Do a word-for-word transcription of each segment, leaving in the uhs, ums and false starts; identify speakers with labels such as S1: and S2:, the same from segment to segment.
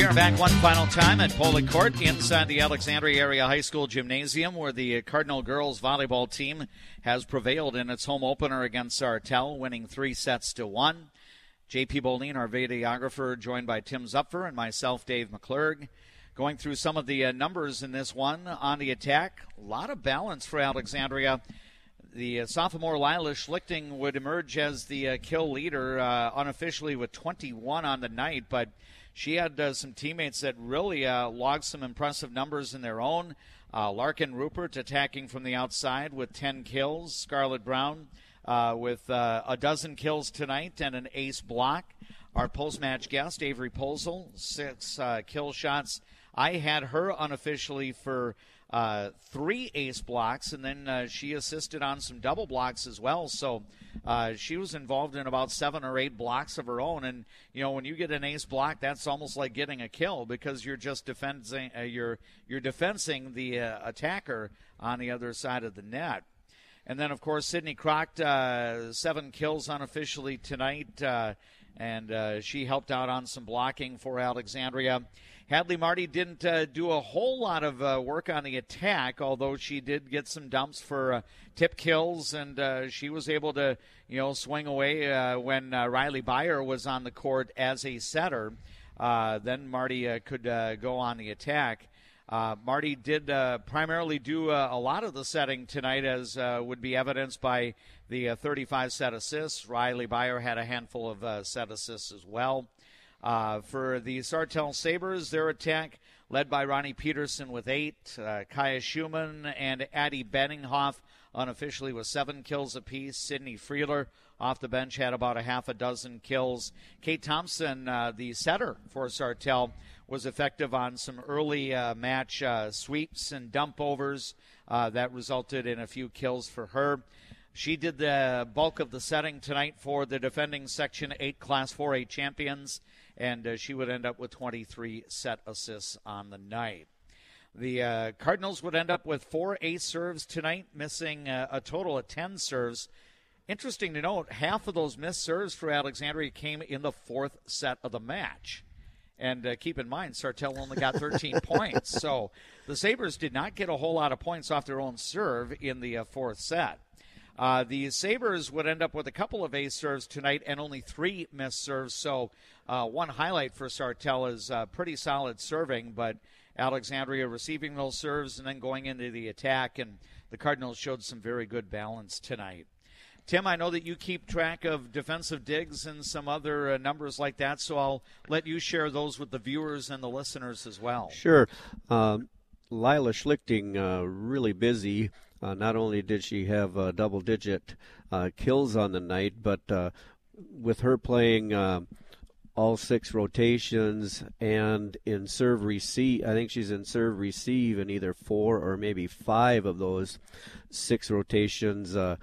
S1: We are back one final time at Poli Court inside the Alexandria Area High School Gymnasium, where the Cardinal girls volleyball team has prevailed in its home opener against Sartell, winning three sets to one. J P Boline, our videographer, joined by Tim Zupfer and myself, Dave McClurg, going through some of the uh, numbers in this one. On the attack, a lot of balance for Alexandria. The uh, sophomore Lila Schlichting would emerge as the uh, kill leader uh, unofficially with twenty-one on the night, but she had uh, some teammates that really uh, logged some impressive numbers in their own. Uh, Larkin Rupert attacking from the outside with ten kills. Scarlett Brown uh, with uh, a dozen kills tonight and an ace block. Our post-match guest, Avery Posel, six uh, kill shots. I had her unofficially for uh, three ace blocks, and then uh, she assisted on some double blocks as well. So uh, she was involved in about seven or eight blocks of her own. And you know, when you get an ace block, that's almost like getting a kill because you're just defending, uh, you're you're defensing the uh, attacker on the other side of the net. And then, of course, Sydney Croct, uh, seven kills unofficially tonight, uh, and uh, she helped out on some blocking for Alexandria. Hadley Marty didn't uh, do a whole lot of uh, work on the attack, although she did get some dumps for uh, tip kills, and uh, she was able to, you know, swing away uh, when uh, Riley Byer was on the court as a setter. Uh, then Marty uh, could uh, go on the attack. Uh, Marty did uh, primarily do uh, a lot of the setting tonight, as uh, would be evidenced by the uh, thirty-five set assists. Riley Byer had a handful of uh, set assists as well. Uh, for the Sartell Sabres, their attack led by Ronnie Peterson with eight, uh, Kaya Schumann and Addie Benninghoff unofficially with seven kills apiece. Sydney Freeler off the bench had about a half a dozen kills. Kate Thompson, uh, the setter for Sartell, was effective on some early uh, match uh, sweeps and dump overs uh, that resulted in a few kills for her. She did the bulk of the setting tonight for the defending Section eight Class four A champions, and uh, she would end up with twenty-three set assists on the night. The uh, Cardinals would end up with four ace serves tonight, missing uh, a total of ten serves. Interesting to note, half of those missed serves for Alexandria came in the fourth set of the match. And uh, keep in mind, Sartell only got thirteen points. So the Sabres did not get a whole lot of points off their own serve in the uh, fourth set. Uh, the Sabres would end up with a couple of ace serves tonight and only three missed serves. So uh, one highlight for Sartell is uh, pretty solid serving, but Alexandria receiving those serves and then going into the attack, and the Cardinals showed some very good balance tonight. Tim, I know that you keep track of defensive digs and some other uh, numbers like that, so I'll let you share those with the viewers and the listeners as well.
S2: Sure. Um, Lila Schlichting, uh, really busy. Uh, not only did she have uh, double-digit uh, kills on the night, but uh, with her playing uh, all six rotations and in serve receive, I think she's in serve receive in either four or maybe five of those six rotations. Uh,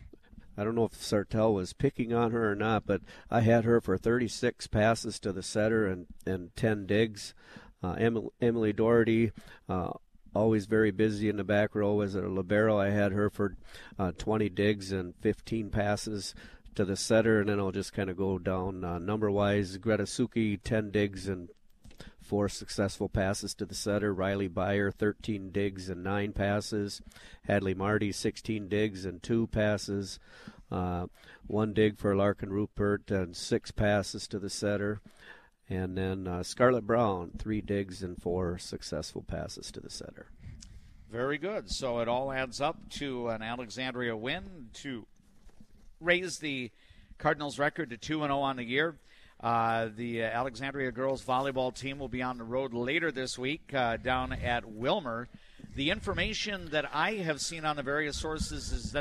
S2: I don't know if Sartell was picking on her or not, but I had her for thirty-six passes to the setter and, and ten digs. Uh, Emily, Emily Doherty, uh, always very busy in the back row as a libero. I had her for uh, twenty digs and fifteen passes to the setter, and then I'll just kind of go down uh, number-wise. Greta Suki, ten digs and four successful passes to the setter. Riley Byer, thirteen digs and nine passes. Hadley Marty, sixteen digs and two passes. Uh, one dig for Larkin Rupert and six passes to the setter. And then uh, Scarlett Brown, three digs and four successful passes to the setter.
S1: Very good. So it all adds up to an Alexandria win to raise the Cardinals' record to two and oh on the year. Uh, the uh, Alexandria girls volleyball team will be on the road later this week uh, down at Wilmer. The information that I have seen on the various sources is that